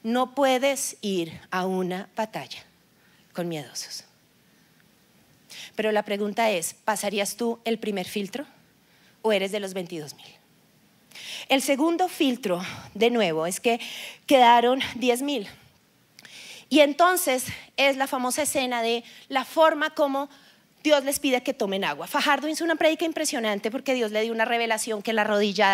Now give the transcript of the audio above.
no puedes ir a una batalla con miedosos. Pero la pregunta es, ¿pasarías tú el primer filtro o eres de los 22,000? El segundo filtro, de nuevo, es que quedaron 10,000. Y entonces es la famosa escena de la forma como Dios les pide que tomen agua. Fajardo hizo una prédica impresionante porque Dios le dio una revelación que la rodilla